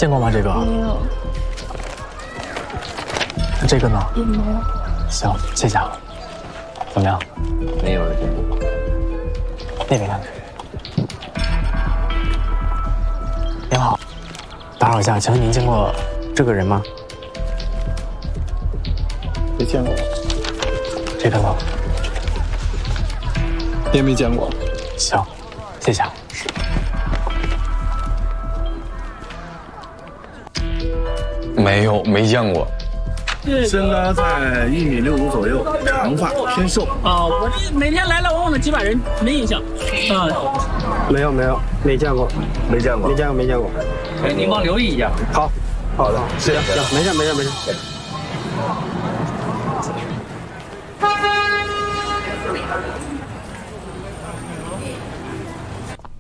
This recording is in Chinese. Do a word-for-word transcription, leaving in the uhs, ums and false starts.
见过吗？这个没有。 这个呢？ 也没有。 行，谢谢啊。怎么样？ 没有人见过。 那边看看。您好，打扰一下，请问您见过这个人吗？ 没见过。 这个呢？ 也没见过。 行，谢谢啊。 没有，没见过。 身高在一米六五左右，长发偏瘦。 啊，我这每天来来往往的几百人，没印象。啊， 没有没有，没见过， 没见过， 没见过没见过。 哎，您帮留意一下。 好， 好的，谢谢。 行，没事没事没事。